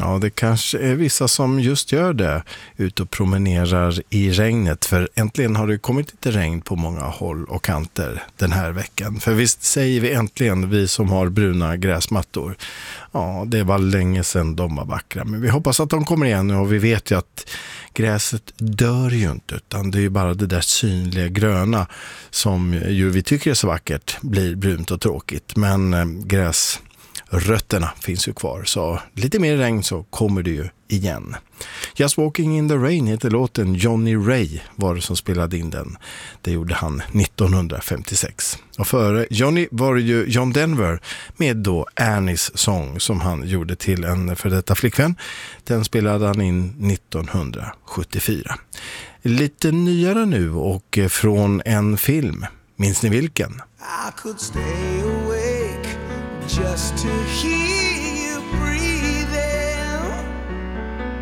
Ja, det kanske är vissa som just gör det, ut och promenerar i regnet, för äntligen har det kommit lite regn på många håll och kanter den här veckan. För visst säger vi äntligen, vi som har bruna gräsmattor. Ja, det var länge sedan de var vackra, men vi hoppas att de kommer igen, och vi vet ju att gräset dör ju inte, utan det är ju bara det där synliga gröna som ju vi tycker är så vackert blir brunt och tråkigt, men gräsrötterna finns ju kvar, så lite mer regn så kommer det ju igen. Just Walking in the Rain heter låten. Johnny Ray var det som spelade in den. Det gjorde han 1956. Och före Johnny var det ju John Denver med då Annies sång som han gjorde till en för detta flickvän. Den spelade han in 1974. Lite nyare nu och från en film. Minns ni vilken? I could stay awake just to hear